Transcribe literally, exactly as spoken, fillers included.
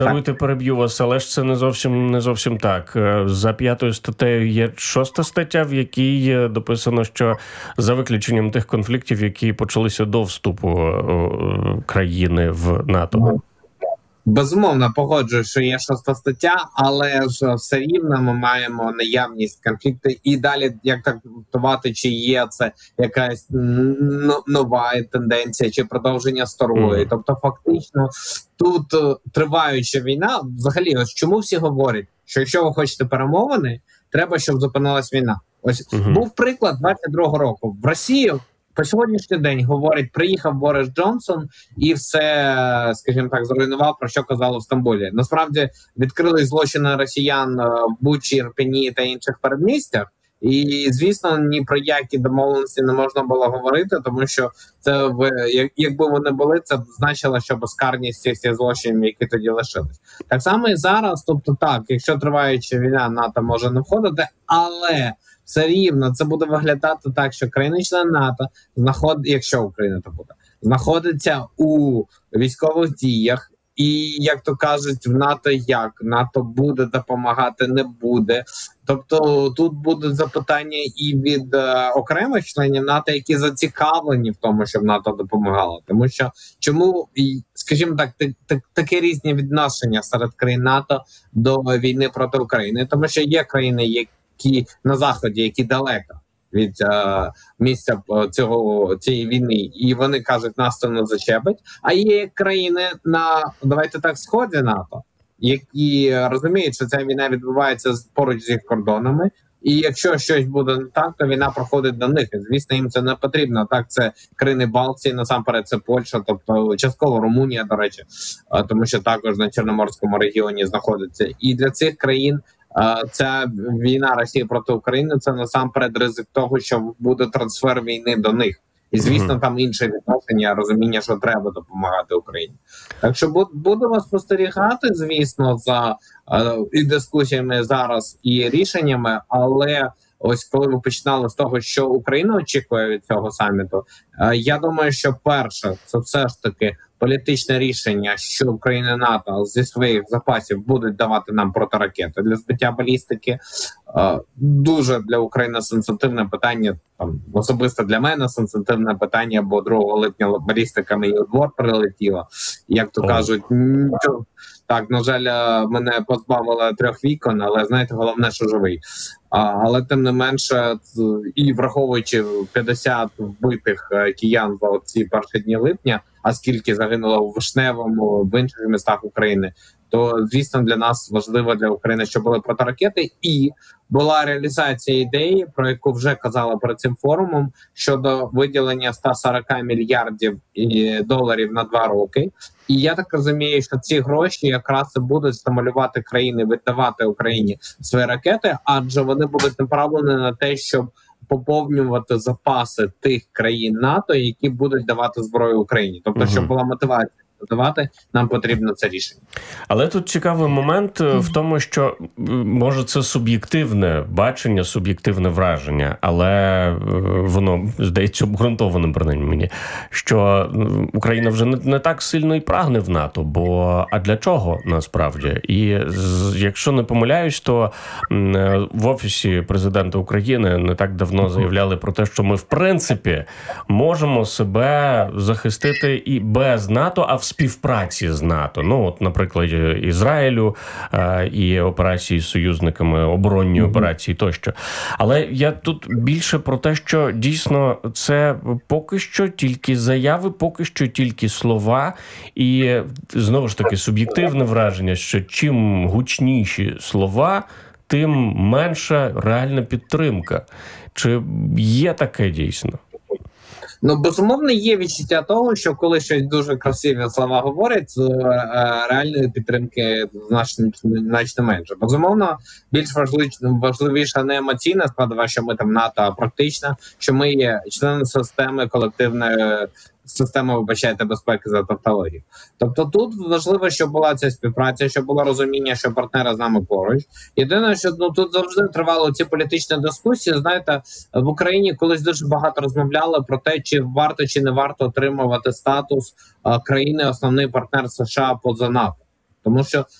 Даруйте, переб'ю вас, але ж це не зовсім не зовсім так. За п'ятою статтею є шоста стаття, в якій дописано, що за виключенням тих конфліктів, які почалися до вступу країни в НАТО. Безумовно, погоджую, що є шоста стаття, але ж все рівно ми маємо наявність конфлікту. І далі, як трактувати, чи є це якась нова тенденція, чи продовження старої. Mm. Тобто, фактично, тут триваюча війна, взагалі, ось чому всі говорять, що якщо ви хочете перемовини, треба, щоб зупинилась війна. Ось mm-hmm. був приклад двадцять другого року. В Росії по сьогоднішній день, говорить, приїхав Борис Джонсон і все, скажімо так, зруйнував, про що казали в Стамбулі. Насправді, відкрили злочини росіян в Бучі, Ірпені та інших передмістях. І, звісно, ні про які домовленості не можна було говорити, тому що це, якби вони були, це б значило, що безкарність цих всіх злочинів, які тоді лишились. Так само і зараз, тобто так, якщо триваюча війна, НАТО може не входити, але все рівно це буде виглядати так, що країни-члени НАТО, знаход... якщо Україна то буде, знаходиться у військових діях, і, як то кажуть, в НАТО як? НАТО буде допомагати, не буде. Тобто тут будуть запитання і від е, окремих членів НАТО, які зацікавлені в тому, щоб НАТО допомагало. Тому що чому, скажімо так, так, так таке різні відношення серед країн НАТО до війни проти України? Тому що є країни, які на Заході, які далеко від е, місця цього цієї війни, і вони кажуть, нас це не зачепить. А є країни на, давайте так, сході НАТО, які розуміють, що ця війна відбувається поруч з їх кордонами, і якщо щось буде не так, то війна проходить до них. І, звісно, їм це не потрібно. Так, це країни Балтії, насамперед це Польща, тобто частково Румунія, до речі, тому що також на Чорноморському регіоні знаходиться. І для цих країн ця війна Росії проти України – це насамперед ризик того, що буде трансфер війни до них. І, звісно, там інше відношення, розуміння, що треба допомагати Україні. Так що будемо спостерігати, звісно, за е, і дискусіями зараз, і рішеннями, але ось коли ми починали з того, що Україна очікує від цього саміту, е, я думаю, що перше, це все ж таки політичне рішення, що Україна і НАТО зі своїх запасів будуть давати нам протиракети для збиття балістики. Дуже для України сенситивне питання, там, особисто для мене сенситивне питання, бо другого липня балістика мені у двор прилетіла. Як то кажуть, нічого. Так, на жаль, мене позбавили трьох вікон, але, знаєте, головне, що живий. А, але, тим не менше, і враховуючи п'ятдесят вбитих киян за ці перші дні липня, а скільки загинуло у Вишневому, в інших містах України, то, звісно, для нас важливо, для України, щоб були протиракети, і була реалізація ідеї, про яку вже казала перед цим форумом, щодо виділення сто сорок мільярдів доларів на два роки. І я так розумію, що ці гроші якраз і будуть стимулювати країни віддавати Україні свої ракети, адже вони будуть направлені на те, щоб поповнювати запаси тих країн НАТО, які будуть давати зброю Україні. Тобто, щоб була мотивація давати, нам потрібно це рішення. Але тут цікавий момент в тому, що, може, це суб'єктивне бачення, суб'єктивне враження, але воно, здається, обґрунтованим, принаймні мені, що Україна вже не, не так сильно і прагне в НАТО, бо а для чого насправді? І якщо не помиляюсь, то в Офісі президента України не так давно заявляли про те, що ми, в принципі, можемо себе захистити і без НАТО, а в співпраці з НАТО. Ну, от, наприклад, Ізраїлю е, і операції з союзниками, оборонні mm-hmm. операції тощо. Але я тут більше про те, що дійсно це поки що тільки заяви, поки що тільки слова. І, знову ж таки, суб'єктивне враження, що чим гучніші слова, тим менша реальна підтримка. Чи є таке дійсно? Ну, безумовно, є відчуття того, що коли щось дуже красиві слова говорять, то е, реальної підтримки значно, значно менше. Безумовно, більш важливіша не емоційна складова, що ми там НАТО, а практична, що ми є члени системи колективної системи, вибачайте, безпеки за тавтологію. Тобто тут важливо, щоб була ця співпраця, щоб було розуміння, що партнери з нами поруч. Єдине, що ну, тут завжди тривало ці політичні дискусії. Знаєте, в Україні колись дуже багато розмовляли про те, чи варто, чи не варто отримувати статус а, країни, основний партнер США поза НАТО. тому що